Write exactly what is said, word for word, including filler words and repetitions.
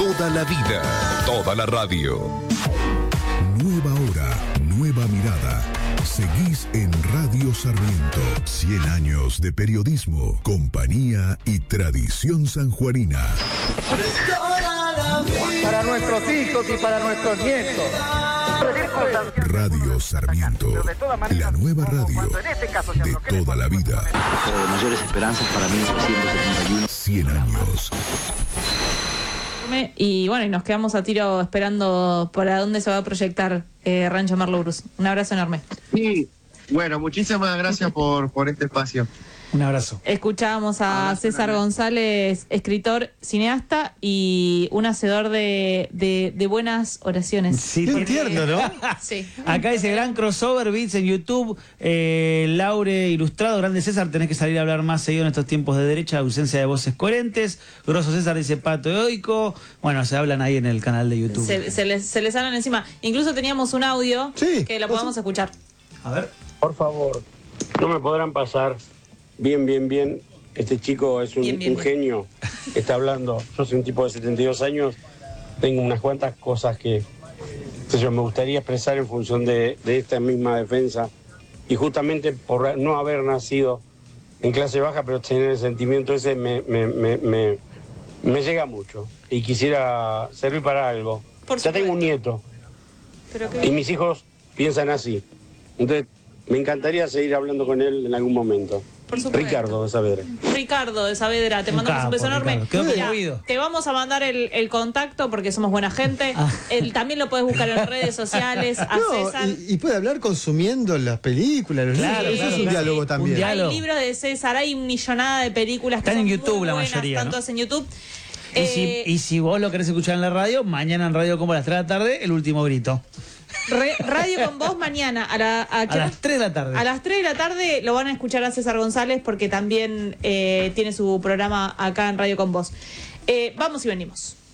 toda la vida, toda la radio. Nueva hora, nueva mirada. Seguís en Radio Sarmiento. cien años de periodismo, compañía y tradición sanjuanina. Para nuestros hijos y para nuestros nietos. Radio Sarmiento, la nueva radio de toda la vida. Pero de mayores esperanzas para mil novecientos setenta y uno. cien años. Y bueno, y nos quedamos a tiro esperando para dónde se va a proyectar eh, Rancho Merlo Bruce. Un abrazo enorme. Sí, bueno, muchísimas gracias por, por este espacio. Un abrazo. Escuchábamos a abrazo, César abrazo. González, escritor, cineasta y un hacedor de, de, de buenas oraciones. Sí, qué tierno, ¿no? Sí. Acá dice gran crossover, beats en YouTube, eh, Laure Ilustrado, grande César, tenés que salir a hablar más seguido en estos tiempos de derecha, ausencia de voces coherentes. Grosso César dice Pato Eoico. Bueno, se hablan ahí en el canal de YouTube. Se, se, les, se les hablan encima. Incluso teníamos un audio sí, que lo podamos escuchar. A ver. Por favor, no me podrán pasar. Bien, bien, bien. Este chico es un, bien, bien, un bien. genio. Está hablando. Yo soy un tipo de setenta y dos años. Tengo unas cuantas cosas que, que yo me gustaría expresar en función de, de esta misma defensa. Y justamente por no haber nacido en clase baja, pero tener el sentimiento ese me, me, me, me, me llega mucho. Y quisiera servir para algo. Por ya tengo un nieto. Pero qué y mis hijos piensan así. Entonces, me encantaría seguir hablando con él en algún momento. Por supuesto. Ricardo de Saavedra. Ricardo de Saavedra, te Un mandamos capo, un beso enorme. Ricardo. Quedó Mira, conmovido. te vamos a mandar el, el contacto porque somos buena gente. Ah. El, también lo puedes buscar en redes sociales. A No, César. y, y puede hablar consumiendo las películas, los Claro, libros. Eso claro, es un claro. diálogo Un también. diálogo. Hay libros de César, hay millonada de películas que Están en son YouTube muy la buenas, mayoría, están ¿no? todas en YouTube. Y, Eh, si, y si vos lo querés escuchar en la radio, mañana en Radio Como a las tres de la tarde, el último grito. Re- radio con vos mañana a, la, a, A las tres de la tarde. a las tres de la tarde lo van a escuchar a César González porque también eh, tiene su programa acá en Radio con vos. Eh, vamos y venimos.